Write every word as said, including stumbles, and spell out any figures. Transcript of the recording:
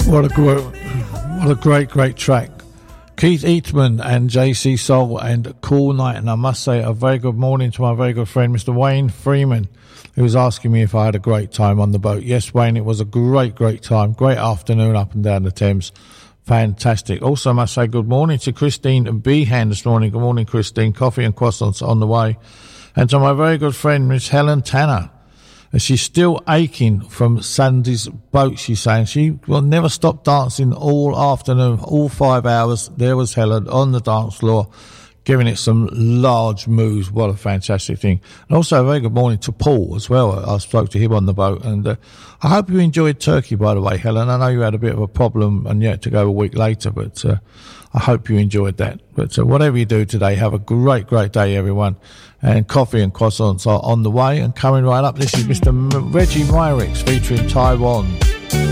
What a great, what a great, great track. Keith Eatman and J C Soul and Cool Night. And I must say a very good morning to my very good friend, Mister Wayne Freeman, who was asking me if I had a great time on the boat. Yes, Wayne, it was a great, great time. Great afternoon up and down the Thames. Fantastic. Also, I must say good morning to Christine Behan this morning. Good morning, Christine. Coffee and croissants on the way. And to my very good friend, Miss Helen Tanner. And she's still aching from Sunday's boat, she's saying. She will never stop dancing all afternoon, all five hours. There was Helen on the dance floor, giving it some large moves. What a fantastic thing. And also a very good morning to Paul as well. I spoke to him on the boat. And uh, I hope you enjoyed Turkey, by the way, Helen. I know you had a bit of a problem and you had to go a week later, but uh, I hope you enjoyed that. But uh, whatever you do today, have a great, great day, everyone. And coffee and croissants are on the way. And coming right up, this is Mister M- Reggie Myrix featuring Taiwan.